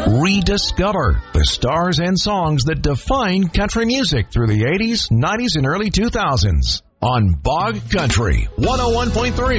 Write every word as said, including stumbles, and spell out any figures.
Rediscover the stars and songs that defined country music through the eighties, nineties, and early two thousands on Bog Country one oh one point three.